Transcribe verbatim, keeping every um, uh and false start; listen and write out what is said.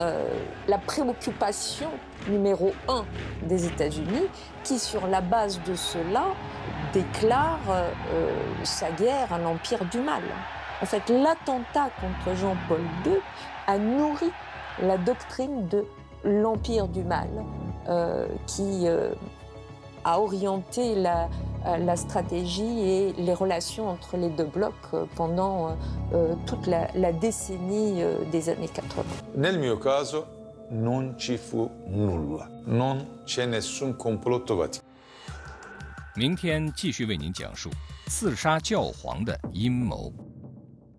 La préoccupation numéro un des États-Unis, qui sur la base de cela déclare euh, sa guerre à l'empire du mal. En fait, l'attentat contre Jean-Paul deux a nourri la doctrine de l'empire du mal, euh, qui euh, a orienté la, la stratégie et les relations entre les deux blocs pendant euh, toute la, la décennie euh, des années quatre-vingts. Nel mio caso non ci fu nulla, non c'è nessun complotto Vaticano. 明天继续为您讲述刺杀教皇的阴谋。